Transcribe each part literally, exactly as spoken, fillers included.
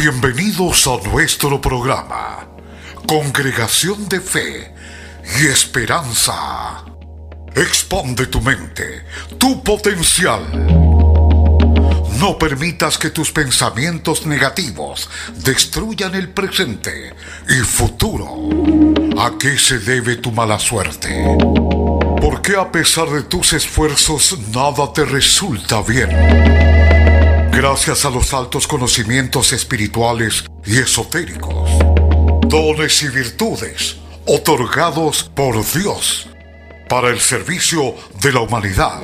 Bienvenidos a nuestro programa, Congregación de Fe y Esperanza. Expande tu mente, tu potencial. No permitas que tus pensamientos negativos destruyan el presente y futuro. ¿A qué se debe tu mala suerte? ¿Por qué a pesar de tus esfuerzos nada te resulta bien? Gracias a los altos conocimientos espirituales y esotéricos, dones y virtudes otorgados por Dios para el servicio de la humanidad,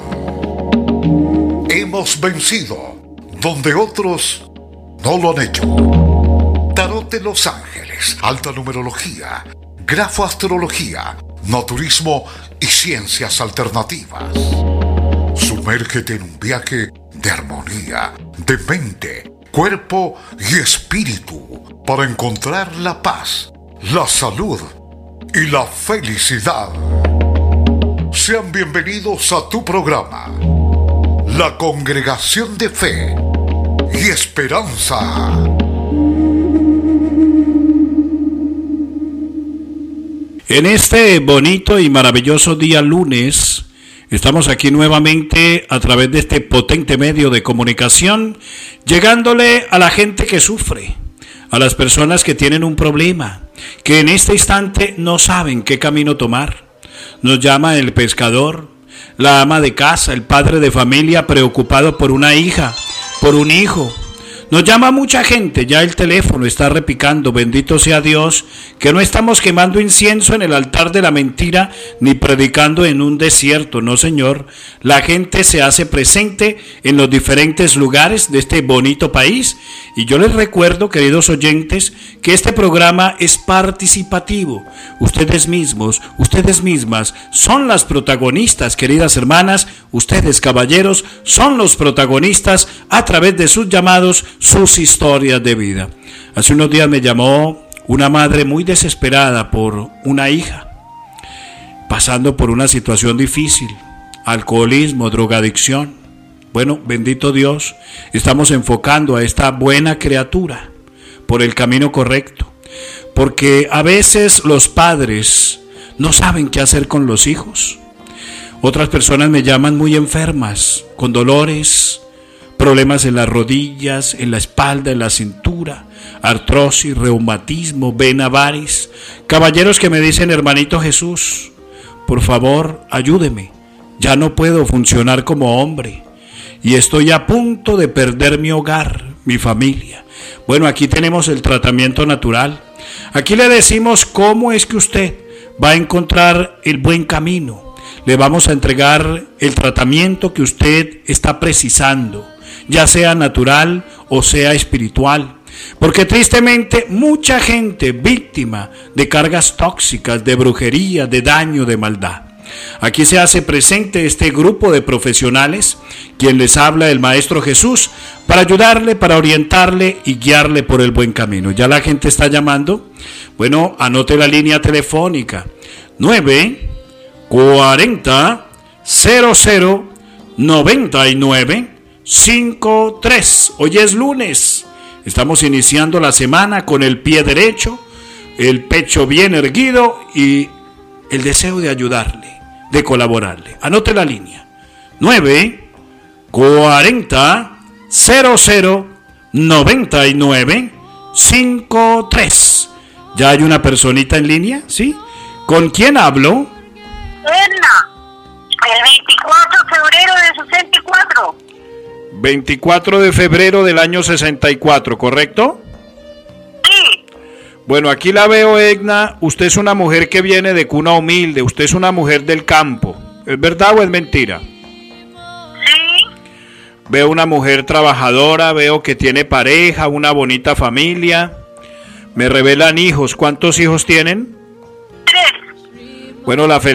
hemos vencido donde otros no lo han hecho. Tarot de los Ángeles, alta numerología, grafoastrología, naturismo y ciencias alternativas. Sumérgete en un viaje de armonía, de mente, cuerpo y espíritu para encontrar la paz, la salud y la felicidad. Sean bienvenidos a tu programa, la Congregación de Fe y Esperanza. En este bonito y maravilloso día lunes, estamos aquí nuevamente a través de este potente medio de comunicación, llegándole a la gente que sufre, a las personas que tienen un problema, que en este instante no saben qué camino tomar. Nos llama el pescador, la ama de casa, el padre de familia preocupado por una hija, por un hijo. Nos llama mucha gente, ya el teléfono está repicando, bendito sea Dios, que no estamos quemando incienso en el altar de la mentira, ni predicando en un desierto, no señor. La gente se hace presente en los diferentes lugares de este bonito país, y yo les recuerdo, queridos oyentes, que este programa es participativo. Ustedes mismos, ustedes mismas, son las protagonistas, queridas hermanas, ustedes caballeros, son los protagonistas a través de sus llamados, sus historias de vida. Hace unos días me llamó una madre muy desesperada por una hija, pasando por una situación difícil, alcoholismo, drogadicción. Bueno, bendito Dios, estamos enfocando a esta buena criatura por el camino correcto, porque a veces los padres no saben qué hacer con los hijos. Otras personas me llaman muy enfermas, con dolores, problemas en las rodillas, en la espalda, en la cintura, artrosis, reumatismo, vena varis. Caballeros que me dicen, hermanito Jesús, por favor, ayúdeme. Ya no puedo funcionar como hombre y estoy a punto de perder mi hogar, mi familia. Bueno, aquí tenemos el tratamiento natural. Aquí le decimos cómo es que usted va a encontrar el buen camino. Le vamos a entregar el tratamiento que usted está precisando, ya sea natural o sea espiritual, porque tristemente mucha gente víctima de cargas tóxicas, de brujería, de daño, de maldad. Aquí se hace presente este grupo de profesionales, quien les habla el Maestro Jesús, para ayudarle, para orientarle y guiarle por el buen camino. ¿Ya la gente está llamando? Bueno, anote la línea telefónica nueve cuarenta cero cero noventa y nueve cinco tres. Hoy es lunes, estamos iniciando la semana con el pie derecho, el pecho bien erguido y el deseo de ayudarle, de colaborarle. Anote la línea nueve cuarenta cero cero noventa y nueve cinco tres. ¿Ya hay una personita en línea? ¿Sí? ¿Con quién hablo? Edna, el veinticuatro de febrero de sesenta y cuatro. veinticuatro de febrero del año sesenta y cuatro, ¿correcto? Sí. Bueno, aquí la veo, Edna. Usted es una mujer que viene de cuna humilde. Usted es una mujer del campo. ¿Es verdad o es mentira? Sí. Veo una mujer trabajadora. Veo que tiene pareja, una bonita familia. Me revelan hijos. ¿Cuántos hijos tienen? Tres. Bueno, la